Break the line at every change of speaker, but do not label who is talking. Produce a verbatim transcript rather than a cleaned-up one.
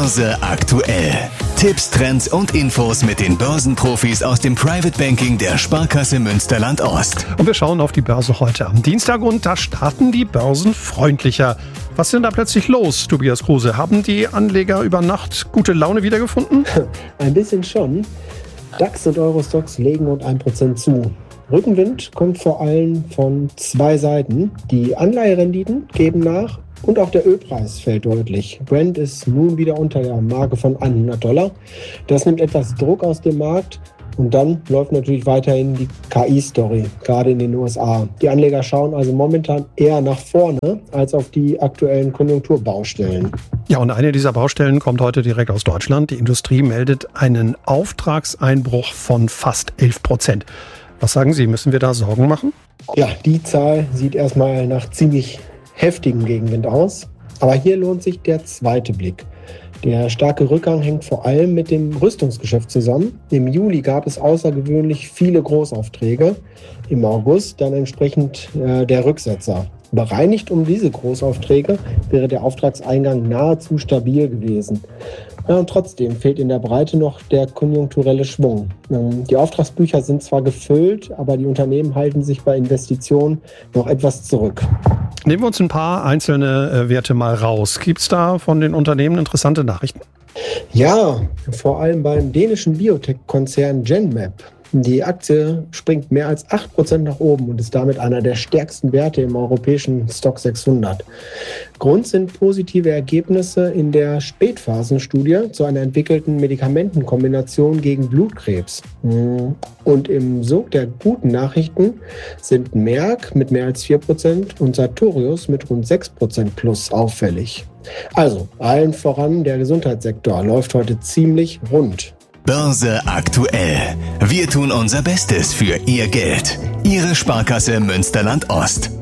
Börse aktuell. Tipps, Trends und Infos mit den Börsenprofis aus dem Private Banking der Sparkasse Münsterland-Ost.
Und wir schauen auf die Börse heute am Dienstag und da starten die Börsen freundlicher. Was ist denn da plötzlich los, Tobias Kruse? Haben die Anleger über Nacht gute Laune wiedergefunden?
Ein bisschen schon. DAX und Eurostoxx legen rund ein Prozent zu. Rückenwind kommt vor allem von zwei Seiten. Die Anleiherenditen geben nach und auch der Ölpreis fällt deutlich. Brent ist nun wieder unter der Marke von hundert Dollar. Das nimmt etwas Druck aus dem Markt. Und dann läuft natürlich weiterhin die K I-Story, gerade in den U S A. Die Anleger schauen also momentan eher nach vorne als auf die aktuellen Konjunkturbaustellen.
Ja, und eine dieser Baustellen kommt heute direkt aus Deutschland. Die Industrie meldet einen Auftragseinbruch von fast elf Prozent. Was sagen Sie, müssen wir da Sorgen machen?
Ja, die Zahl sieht erstmal nach ziemlich heftigem Gegenwind aus. Aber hier lohnt sich der zweite Blick. Der starke Rückgang hängt vor allem mit dem Rüstungsgeschäft zusammen. Im Juli gab es außergewöhnlich viele Großaufträge. Im August dann entsprechend äh, der Rücksetzer. Bereinigt um diese Großaufträge wäre der Auftragseingang nahezu stabil gewesen. Ja, und trotzdem fehlt in der Breite noch der konjunkturelle Schwung. Die Auftragsbücher sind zwar gefüllt, aber die Unternehmen halten sich bei Investitionen noch etwas zurück.
Nehmen wir uns ein paar einzelne Werte mal raus. Gibt es da von den Unternehmen interessante Nachrichten?
Ja, vor allem beim dänischen Biotech-Konzern Genmab. Die Aktie springt mehr als acht Prozent nach oben und ist damit einer der stärksten Werte im europäischen Stoxx sechshundert. Grund sind positive Ergebnisse in der Spätphasenstudie zu einer entwickelten Medikamentenkombination gegen Blutkrebs. Und im Sog der guten Nachrichten sind Merck mit mehr als vier Prozent und Sartorius mit rund sechs Prozent plus auffällig. Also, allen voran der Gesundheitssektor läuft heute ziemlich rund.
Börse aktuell. Wir tun unser Bestes für Ihr Geld. Ihre Sparkasse Münsterland-Ost.